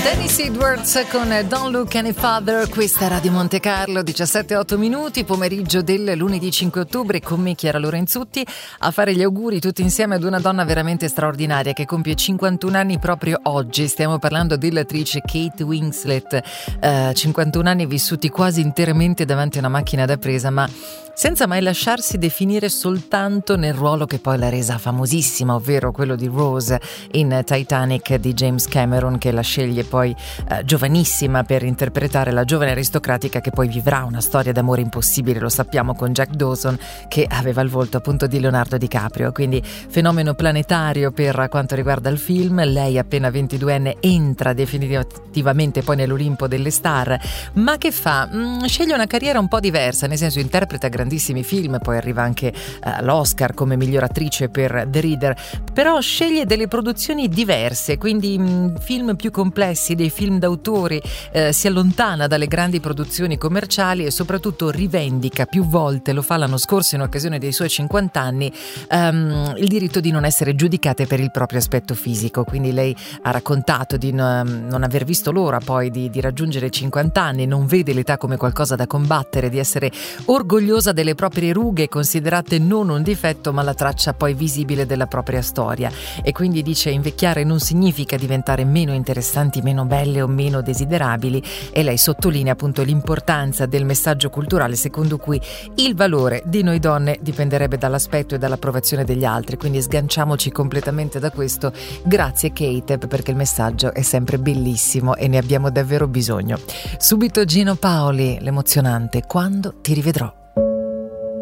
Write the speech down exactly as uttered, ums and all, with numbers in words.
Dennis Edwards con Don't Look Any Further, questa è Radio Monte Carlo, diciassette e otto minuti, pomeriggio del lunedì cinque ottobre, con me Chiara Lorenzutti a fare gli auguri tutti insieme ad una donna veramente straordinaria che compie cinquantuno anni proprio oggi. Stiamo parlando dell'attrice Kate Winslet, eh, cinquantuno anni vissuti quasi interamente davanti a una macchina da presa, ma senza mai lasciarsi definire soltanto nel ruolo che poi l'ha resa famosissima, ovvero quello di Rose in Titanic di James Cameron, che la sceglie poi eh, giovanissima per interpretare la giovane aristocratica che poi vivrà una storia d'amore impossibile, lo sappiamo, con Jack Dawson, che aveva il volto appunto di Leonardo DiCaprio. Quindi fenomeno planetario per quanto riguarda il film. Lei appena ventiduenne entra definitivamente poi nell'Olimpo delle star, ma che fa? Mm, sceglie una carriera un po' diversa, nel senso interpreta grandissimi film, poi arriva anche eh, all'Oscar come miglior attrice per The Reader, però sceglie delle produzioni diverse, quindi mh, film più complessi, dei film d'autore, eh, si allontana dalle grandi produzioni commerciali e soprattutto rivendica più volte, lo fa l'anno scorso in occasione dei suoi cinquanta anni, um, il diritto di non essere giudicate per il proprio aspetto fisico. Quindi lei ha raccontato di non, non aver visto l'ora poi di, di raggiungere cinquanta anni, non vede l'età come qualcosa da combattere, di essere orgogliosa delle proprie rughe, considerate non un difetto ma la traccia poi visibile della propria storia. E quindi dice: invecchiare non significa diventare meno interessanti, meno belle o meno desiderabili, e lei sottolinea appunto l'importanza del messaggio culturale secondo cui il valore di noi donne dipenderebbe dall'aspetto e dall'approvazione degli altri. Quindi sganciamoci completamente da questo. Grazie Kate, perché il messaggio è sempre bellissimo e ne abbiamo davvero bisogno. Subito Gino Paoli, l'emozionante Quando ti rivedrò.